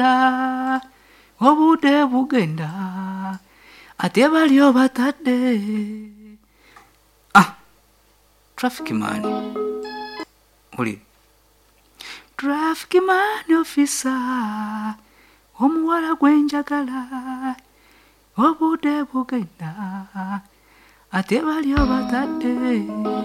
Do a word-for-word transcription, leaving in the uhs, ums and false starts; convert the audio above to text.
obude bugenda ate bali obatadde. Ah, traffic man oli traffic man officer omuwala gwenjagala obude bugenda ate bali obatadde.